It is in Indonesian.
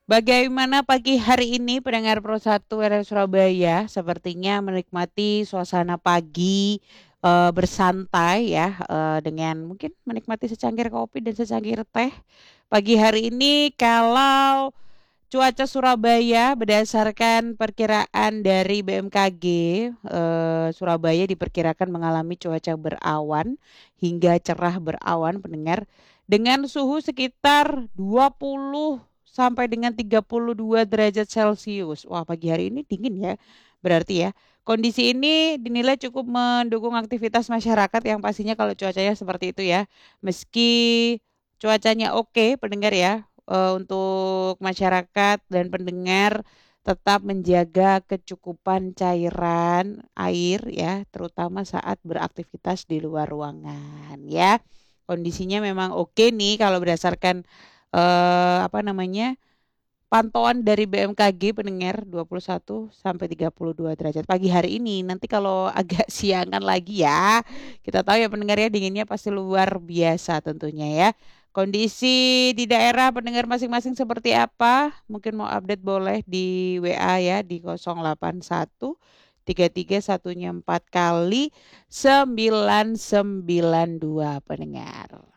Bagaimana pagi hari ini pendengar Pro 1 RR Surabaya? Sepertinya menikmati suasana pagi bersantai ya dengan mungkin menikmati secangkir kopi dan secangkir teh. Pagi hari ini kalau cuaca Surabaya berdasarkan perkiraan dari BMKG, Surabaya diperkirakan mengalami cuaca berawan hingga cerah berawan pendengar dengan suhu sekitar 20 sampai dengan 32 derajat Celcius. Wah, pagi hari ini dingin ya. Berarti ya. Kondisi ini dinilai cukup mendukung aktivitas masyarakat yang pastinya kalau cuacanya seperti itu ya. Meski cuacanya oke, pendengar ya, untuk masyarakat dan pendengar tetap menjaga kecukupan cairan air ya, terutama saat beraktivitas di luar ruangan ya. Kondisinya memang oke nih kalau berdasarkan apa namanya? Pantauan dari BMKG pendengar 21 sampai 32 derajat pagi hari ini. Nanti kalau agak siangan lagi ya, kita tahu ya pendengar ya dinginnya pasti luar biasa tentunya ya. Kondisi di daerah pendengar masing-masing seperti apa? Mungkin mau update boleh di WA ya di 081 33 satunya 4 kali 992 pendengar.